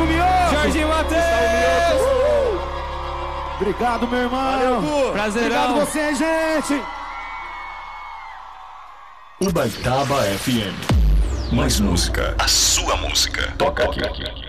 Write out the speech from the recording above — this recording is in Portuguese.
Mioto! Jorginho Matheus! Obrigado, meu irmão! Valeu, prazerão! Obrigado você, gente! Ubaitaba FM. Mais música. A sua música. Toca aqui.